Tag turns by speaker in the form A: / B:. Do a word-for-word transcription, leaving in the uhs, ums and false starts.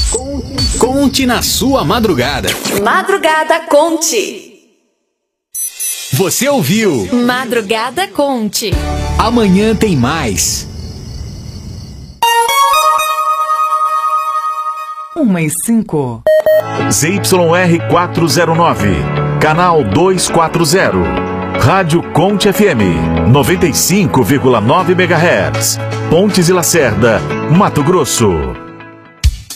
A: Conte na sua madrugada.
B: Madrugada Conte.
A: Você ouviu?
B: Madrugada Conte.
A: Amanhã tem mais.
C: Uma e cinco.
D: Z Y R quatrocentos e nove, canal duzentos e quarenta. Rádio Conte F M, noventa e cinco vírgula nove megahertz. Pontes e Lacerda, Mato Grosso.